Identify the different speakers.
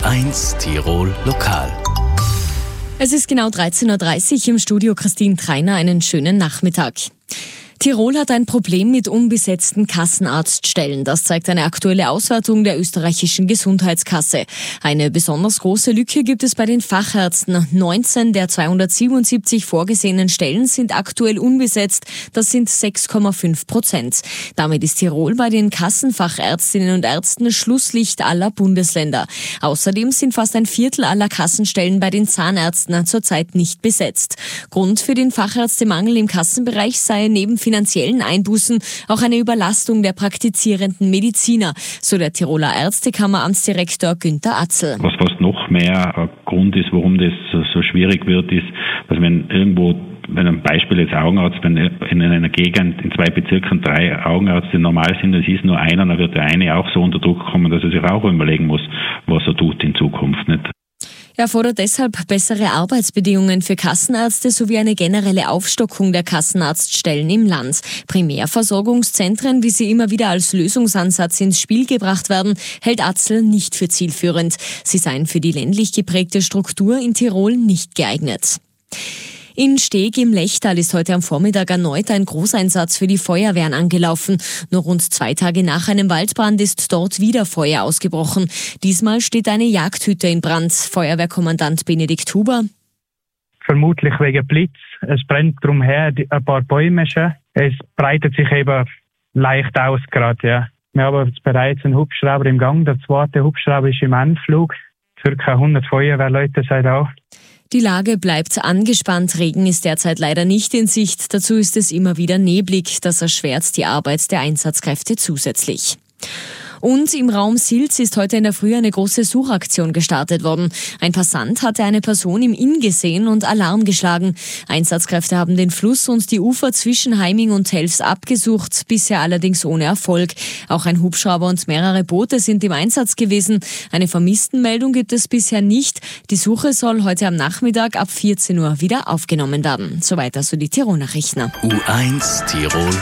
Speaker 1: U1 Tirol Lokal.
Speaker 2: Es ist genau 13.30 Uhr im Studio. Christine Treiner, einen schönen Nachmittag. Tirol hat ein Problem mit unbesetzten Kassenarztstellen. Das zeigt eine aktuelle Auswertung der österreichischen Gesundheitskasse. Eine besonders große Lücke gibt es bei den Fachärzten. 19 der 277 vorgesehenen Stellen sind aktuell unbesetzt. Das sind 6,5%. Damit ist Tirol bei den Kassenfachärztinnen und Ärzten Schlusslicht aller Bundesländer. Außerdem sind fast ein Viertel aller Kassenstellen bei den Zahnärzten zurzeit nicht besetzt. Grund für den Fachärztemangel im Kassenbereich sei neben finanziellen Einbußen auch eine Überlastung der praktizierenden Mediziner, so der Tiroler Ärztekammeramtsdirektor Günther Atzel.
Speaker 3: Was fast noch mehr ein Grund ist, warum das so schwierig wird, ist, dass wenn ein Beispiel jetzt Augenarzt, wenn in einer Gegend in 2 Bezirken 3 Augenärzte normal sind, es ist nur einer, dann wird der eine auch so unter Druck kommen, dass er sich auch überlegen muss, was er tut in Zukunft, nicht?
Speaker 2: Er fordert deshalb bessere Arbeitsbedingungen für Kassenärzte sowie eine generelle Aufstockung der Kassenarztstellen im Land. Primärversorgungszentren, wie sie immer wieder als Lösungsansatz ins Spiel gebracht werden, hält Atzel nicht für zielführend. Sie seien für die ländlich geprägte Struktur in Tirol nicht geeignet. In Steg im Lechtal ist heute am Vormittag erneut ein Großeinsatz für die Feuerwehren angelaufen. Nur rund 2 Tage nach einem Waldbrand ist dort wieder Feuer ausgebrochen. Diesmal steht eine Jagdhütte in Brand. Feuerwehrkommandant Benedikt Huber:
Speaker 4: Vermutlich wegen Blitz. Es brennt drumher ein paar Bäume schon. Es breitet sich eben leicht aus gerade, ja. Wir haben jetzt bereits einen Hubschrauber im Gang. Der 2. Hubschrauber ist im Anflug. Circa 100 Feuerwehrleute sind auch.
Speaker 2: Die Lage bleibt angespannt. Regen ist derzeit leider nicht in Sicht. Dazu ist es immer wieder neblig. Das erschwert die Arbeit der Einsatzkräfte zusätzlich. Und im Raum Silz ist heute in der Früh eine große Suchaktion gestartet worden. Ein Passant hatte eine Person im Inn gesehen und Alarm geschlagen. Einsatzkräfte haben den Fluss und die Ufer zwischen Heiming und Helfs abgesucht, bisher allerdings ohne Erfolg. Auch ein Hubschrauber und mehrere Boote sind im Einsatz gewesen. Eine Vermisstenmeldung gibt es bisher nicht. Die Suche soll heute am Nachmittag ab 14 Uhr wieder aufgenommen werden. Soweit also die Tirol-Nachrichten.
Speaker 1: U1 Tirol